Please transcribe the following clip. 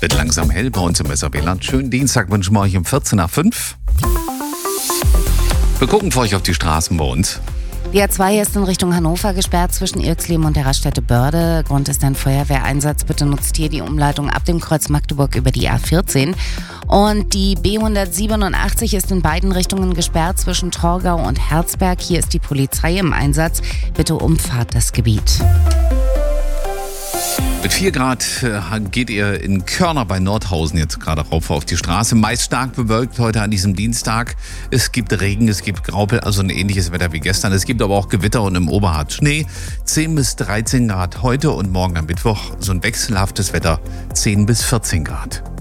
Wird langsam hell bei uns im SRB-Land. Schönen Dienstag wünschen wir euch um 14 nach 5. Wir gucken für euch auf die Straßen bei uns. Die A2 ist in Richtung Hannover gesperrt zwischen Irxleben und der Raststätte Börde. Grund ist ein Feuerwehreinsatz. Bitte nutzt hier die Umleitung ab dem Kreuz Magdeburg über die A14. Und die B187 ist in beiden Richtungen gesperrt zwischen Torgau und Herzberg. Hier ist die Polizei im Einsatz. Bitte umfahrt das Gebiet. Mit 4 Grad geht ihr in Körner bei Nordhausen jetzt gerade rauf auf die Straße. Meist stark bewölkt heute an diesem Dienstag. Es gibt Regen, es gibt Graupel, also ein ähnliches Wetter wie gestern. Es gibt aber auch Gewitter und im Oberharz Schnee. 10 bis 13 Grad heute und morgen am Mittwoch so ein wechselhaftes Wetter, 10 bis 14 Grad.